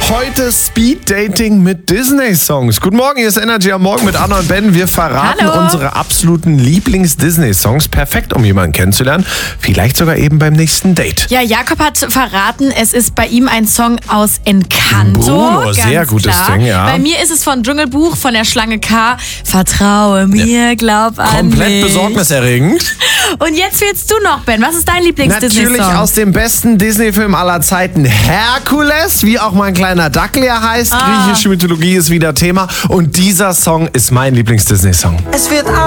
Heute Speed Dating mit Disney-Songs. Guten Morgen, hier ist Energy am Morgen mit Anna und Ben. Wir verraten unsere absoluten Lieblings-Disney-Songs. Perfekt, um jemanden kennenzulernen. Vielleicht sogar eben beim nächsten Date. Ja, Jakob hat verraten, es ist bei ihm ein Song aus Encanto. Bruno, sehr gutes Ding, ja. Bei mir ist es von Dschungelbuch, von der Schlange K. Vertraue mir, glaub an mich. Komplett besorgniserregend. Und jetzt willst du noch, Ben. Was ist dein Lieblings-Disney-Song? Natürlich aus dem besten Disney-Film aller Zeiten, Herkules, wie auch mein kleiner Dackel ja heißt. Griechische Mythologie ist wieder Thema. Und dieser Song ist mein Lieblings-Disney-Song. Es wird